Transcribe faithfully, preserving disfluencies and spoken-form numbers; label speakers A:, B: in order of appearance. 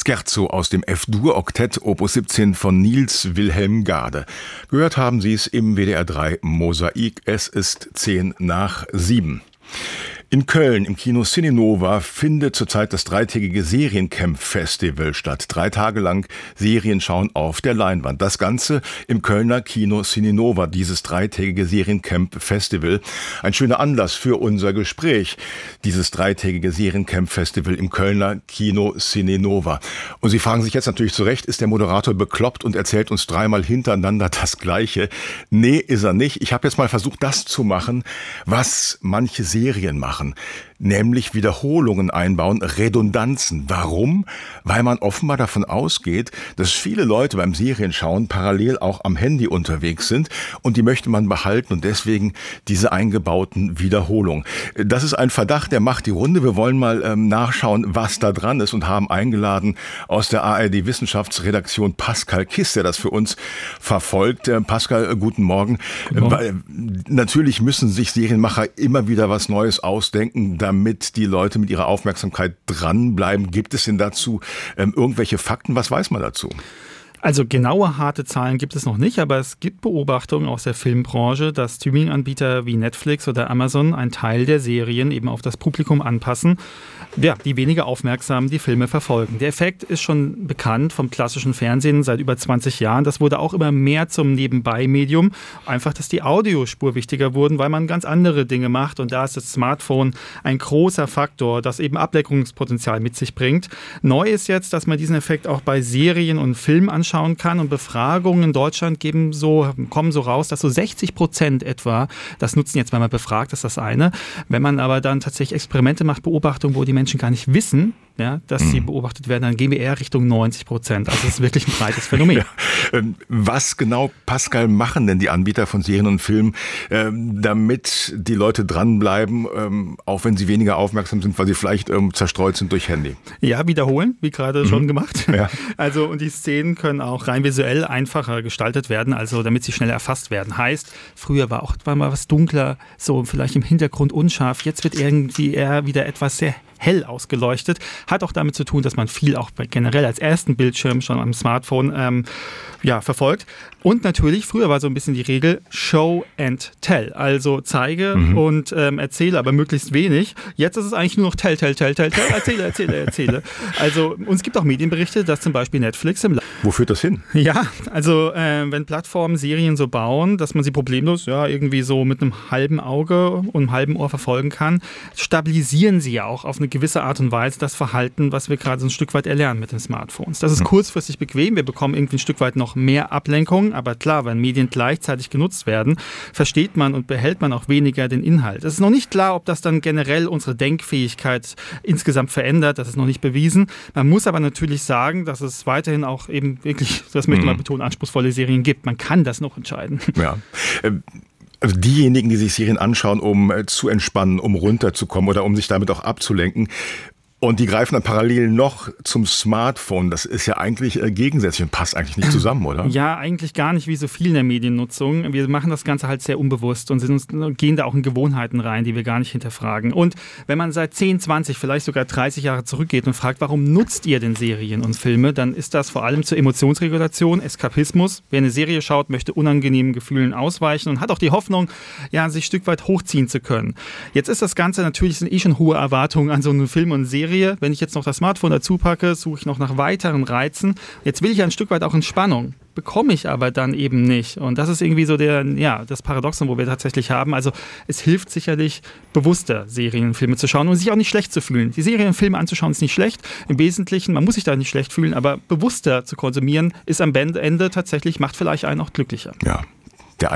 A: Scherzo aus dem F-Dur-Oktett Opus siebzehn von Niels Wilhelm Gade. Gehört haben Sie es im W D R drei Mosaik. Es ist zehn nach sieben. In Köln im Kino Cinenova findet zurzeit das dreitägige Seriencamp-Festival statt. Drei Tage lang Serien schauen auf der Leinwand. Das Ganze im Kölner Kino Cinenova, dieses dreitägige Seriencamp-Festival. Ein schöner Anlass für unser Gespräch, dieses dreitägige Seriencamp-Festival im Kölner Kino Cinenova. Und Sie fragen sich jetzt natürlich zu Recht, ist der Moderator bekloppt und erzählt uns dreimal hintereinander das Gleiche? Nee, ist er nicht. Ich habe jetzt mal versucht, das zu machen, was manche Serien machen. Nämlich Wiederholungen einbauen, Redundanzen. Warum? Weil man offenbar davon ausgeht, dass viele Leute beim Serienschauen parallel auch am Handy unterwegs sind und die möchte man behalten und deswegen diese eingebauten Wiederholungen. Das ist ein Verdacht, der macht die Runde. Wir wollen mal ähm, nachschauen, was da dran ist und haben eingeladen aus der A R D-Wissenschaftsredaktion Pascal Kiss, der das für uns verfolgt. Äh, Pascal, guten Morgen. Guten Morgen. Weil, natürlich müssen sich Serienmacher immer wieder was Neues ausdenken, damit die Leute mit ihrer Aufmerksamkeit dranbleiben. Gibt es denn dazu ähm, irgendwelche Fakten? Was weiß man dazu?
B: Also genaue harte Zahlen gibt es noch nicht, aber es gibt Beobachtungen aus der Filmbranche, dass Streaming-Anbieter wie Netflix oder Amazon einen Teil der Serien eben auf das Publikum anpassen, ja, die weniger aufmerksam die Filme verfolgen. Der Effekt ist schon bekannt vom klassischen Fernsehen seit über zwanzig Jahren. Das wurde auch immer mehr zum Nebenbei-Medium. Einfach, dass die Audiospur wichtiger wurden, weil man ganz andere Dinge macht. Und da ist das Smartphone ein großer Faktor, das eben Ablenkungspotenzial mit sich bringt. Neu ist jetzt, dass man diesen Effekt auch bei Serien und Filmen anschaut kann, und Befragungen in Deutschland geben so, kommen so raus, dass so sechzig Prozent etwa das nutzen jetzt, wenn man befragt, ist das eine. Wenn man aber dann tatsächlich Experimente macht, Beobachtungen, wo die Menschen gar nicht wissen, ja, dass mhm. sie beobachtet werden, dann gehen wir eher Richtung neunzig Prozent. Also es ist wirklich ein breites Phänomen.
A: Ja. Was genau, Pascal, machen denn die Anbieter von Serien und Filmen, damit die Leute dranbleiben, auch wenn sie weniger aufmerksam sind, weil sie vielleicht zerstreut sind durch Handy?
B: Ja, wiederholen, wie gerade mhm. schon gemacht.
A: Ja.
B: Also, und die Szenen können auch rein visuell einfacher gestaltet werden, also damit sie schneller erfasst werden. Heißt, früher war auch war mal was dunkler, so vielleicht im Hintergrund unscharf. Jetzt wird irgendwie eher wieder etwas sehr hell ausgeleuchtet. Hat auch damit zu tun, dass man viel auch generell als ersten Bildschirm schon am Smartphone ähm, ja, verfolgt. Und natürlich, früher war so ein bisschen die Regel Show and Tell. Also zeige mhm. und ähm, erzähle, aber möglichst wenig. Jetzt ist es eigentlich nur noch Tell, Tell, Tell, Tell, Tell, erzähle, erzähle, erzähle. Also und es gibt auch Medienberichte, dass zum Beispiel Netflix im... La-
A: Wo führt das hin?
B: Ja, also äh, wenn Plattformen Serien so bauen, dass man sie problemlos ja irgendwie so mit einem halben Auge und einem halben Ohr verfolgen kann, stabilisieren sie ja auch auf eine gewisse Art und Weise das Verhalten, was wir gerade so ein Stück weit erlernen mit den Smartphones. Das ist mhm. kurzfristig bequem, wir bekommen irgendwie ein Stück weit noch mehr Ablenkung, aber klar, wenn Medien gleichzeitig genutzt werden, versteht man und behält man auch weniger den Inhalt. Es ist noch nicht klar, ob das dann generell unsere Denkfähigkeit insgesamt verändert, das ist noch nicht bewiesen. Man muss aber natürlich sagen, dass es weiterhin auch eben wirklich, das möchte man betonen, anspruchsvolle Serien gibt. Man kann das noch entscheiden.
A: Ja. Ähm Also diejenigen, die sich Serien anschauen, um äh, zu entspannen, um runterzukommen oder um sich damit auch abzulenken, und die greifen dann parallel noch zum Smartphone. Das ist ja eigentlich äh, gegensätzlich und passt eigentlich nicht zusammen, oder?
B: Ja, eigentlich gar nicht wie so viel in der Mediennutzung. Wir machen das Ganze halt sehr unbewusst und sind uns, gehen da auch in Gewohnheiten rein, die wir gar nicht hinterfragen. Und wenn man seit zehn, zwanzig, vielleicht sogar dreißig Jahre zurückgeht und fragt, warum nutzt ihr denn Serien und Filme, dann ist das vor allem zur Emotionsregulation, Eskapismus. Wer eine Serie schaut, möchte unangenehmen Gefühlen ausweichen und hat auch die Hoffnung, ja, sich ein Stück weit hochziehen zu können. Jetzt ist das Ganze, natürlich sind eh schon hohe Erwartungen an so einen Film und eine Serie. Wenn ich jetzt noch das Smartphone dazu packe, suche ich noch nach weiteren Reizen. Jetzt will ich ein Stück weit auch Entspannung. Bekomme ich aber dann eben nicht. Und das ist irgendwie so der, ja, das Paradoxon, wo wir tatsächlich haben. Also es hilft sicherlich, bewusster Serien und Filme zu schauen und sich auch nicht schlecht zu fühlen. Die Serien und Filme anzuschauen ist nicht schlecht. Im Wesentlichen, man muss sich da nicht schlecht fühlen, aber bewusster zu konsumieren ist am Ende tatsächlich, macht vielleicht einen auch glücklicher.
A: Ja.